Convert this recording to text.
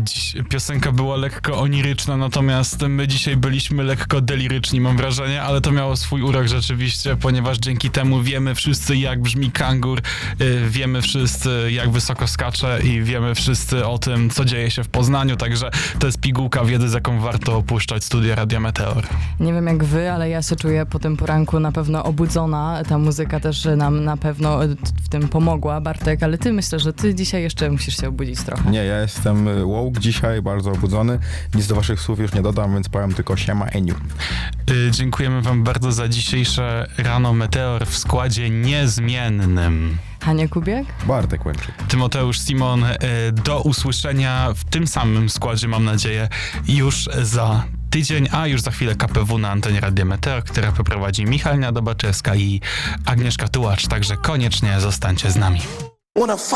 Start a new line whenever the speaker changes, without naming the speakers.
Piosenka była lekko oniryczna, natomiast my dzisiaj byliśmy lekko deliryczni, mam wrażenie, ale to miało swój urok rzeczywiście, ponieważ dzięki temu wiemy wszyscy, jak brzmi kangur, wiemy wszyscy, jak wysoko skacze i wiemy wszyscy o tym, co dzieje się w Poznaniu, także to jest pigułka wiedzy, z jaką warto opuszczać studia Radia Meteor.
Nie wiem jak wy, ale ja się czuję po tym poranku na pewno obudzona. Ta muzyka też nam na pewno w tym pomogła. Bartek, ale myślę, że ty dzisiaj jeszcze musisz się obudzić trochę.
Nie, ja jestem woke dzisiaj, bardzo obudzony. Nic do waszych słów już nie dodam, więc powiem tylko siema Eniu.
Dziękujemy wam bardzo za dzisiejsze Rano Meteor w składzie niezmiennym.
Hania Kubiak?
Bartek Łęczyk.
Tymoteusz Simon, do usłyszenia w tym samym składzie, mam nadzieję, już za tydzień, a już za chwilę KPW na antenie Radia Meteor, która poprowadzi Michalina Dobaczewska i Agnieszka Tułacz, także koniecznie zostańcie z nami.